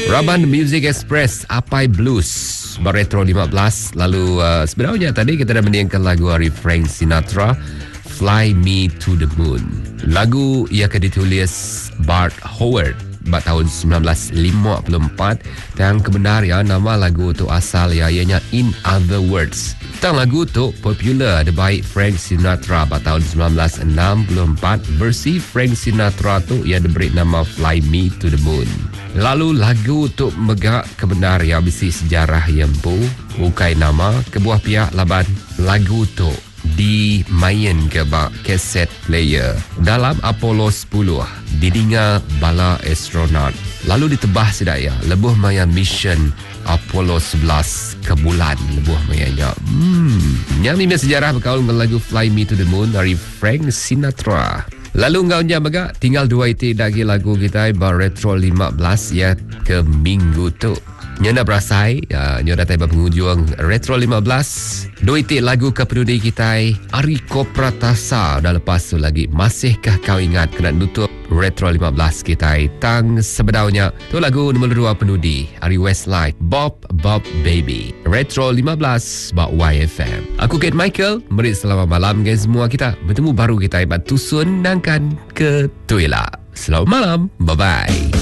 Raban Music Express Apai Blues Retro 15. Lalu sebenarnya tadi kita dah mendengarkan lagu dari Frank Sinatra, Fly Me to the Moon. Lagu ia akan ditulis Bart Howard pada tahun 1954 dan kebenaran nama lagu tu asal ianya In Other Words. Tang lagu tu popular baik Frank Sinatra pada tahun 1964. Versi Frank Sinatra tu ia diberi nama Fly Me to the Moon. Lalu lagu tu megak kebenaran bisi sejarah yang bukai nama kebuah pihak laban lagu tu dimain ke bak kaset player dalam Apollo 10 didengar bala astronaut. Lalu ditebah sedaya lebuh maya mission Apollo 11 ke bulan lebuh mayanya. Nyami sejarah berkaul dengan lagu Fly Me to the Moon dari Frank Sinatra. Lalu engkau jaga tinggal 2 itik lagi lagu kita Retro 15 ya ke minggu tu. Nyanda berasai, nyanda tiba penghujung Retro 15. 2 itik lagu ke penudi kita Ariko Pratasa. Dah lepas tu lagi masihkah kau ingat kena nutup Retro 15 kita tang sebenarnya tu lagu nombor 2 penudi Ari Westlife Bob Baby. Retro 15 bak YFM. Aku Kate Michael, beri selamat malam guys semua kita. Bertemu baru kita ibat tusun nangkan ke Tuila. Selamat malam. Bye bye.